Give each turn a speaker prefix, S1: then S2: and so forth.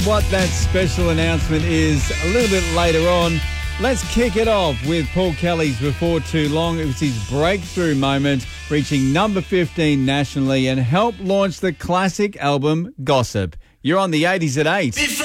S1: What that special announcement is a little bit later on. Let's kick it off with Paul Kelly's Before Too Long. It was his breakthrough moment, reaching number 15 nationally and helped launch the classic album Gossip. You're on the 80s at 8.